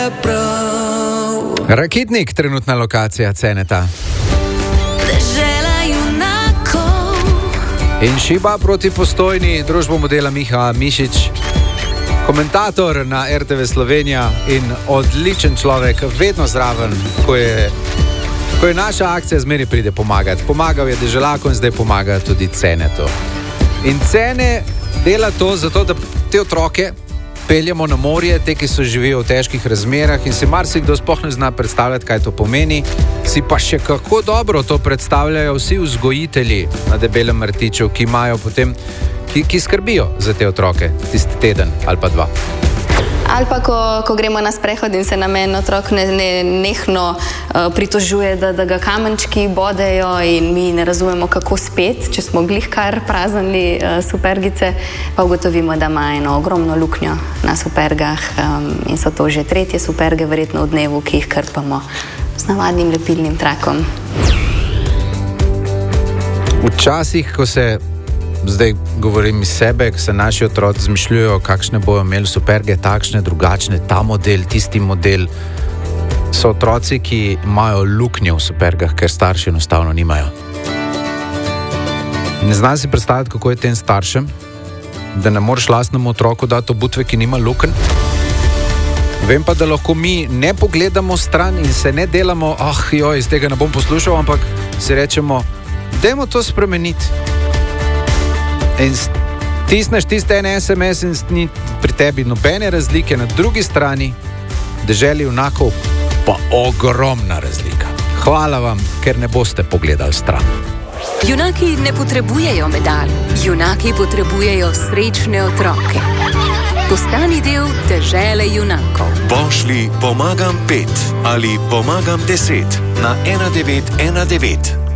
Rakitnik, trenutna lokacija Ceneta. In Šiba proti Postojni, družbo modela Miha Mišič, komentator na RTV Slovenija in odličen človek, vedno zraven, ko je naša akcija, zmeri pride pomagati. Pomagal je Deželaku in zdaj pomaga tudi Cenetu. In Cene dela to zato, da te otroke peljemo na morje, te, ki so živijo v težkih razmerah in si marsikdo sploh ne zna predstavljati, kaj to pomeni. Si pa še kako dobro to predstavljajo vsi vzgojitelji na Debelem rtiču, ki imajo potem, ki skrbijo za te otroke tisti teden ali pa dva. Ali pa, ko gremo na sprehod in se nam en otrok nehno pritožuje, da ga kamenčki bodejo in mi ne razumemo, kako spet, če smo glih kar praznili supergice, pa ugotovimo, da ima eno ogromno luknjo na supergah in so to že 3. superge verjetno v dnevu, ki jih krpamo z navadnim lepilnim trakom. Včasih, ko se zdaj govorim iz sebe, ko se naši otroci zmišljujejo, kakšne bojo imeli superge, takšne, drugačne, ta model, tisti model. So otroci, ki imajo luknje v supergah, ker starši enostavno nimajo. Ne znam si predstavljati, kako je tem staršem, da ne moreš lastnemu otroku dati obutve, ki nima lukenj. Vem pa, da lahko mi ne pogledamo stran in se ne delamo, iz tega ne bom poslušal, ampak si rečemo, dajmo to spremeniti. In stisneš tiste en SMS in ni pri tebi nobene razlike, na drugi strani Deželi junakov pa ogromna razlika. Hvala vam, ker ne boste pogledali stran. Junaki ne potrebujejo medalj, junaki potrebujejo srečne otroke. Postani del Dežele junakov. Pošlji Pomagam 5 ali Pomagam 10 na 1919.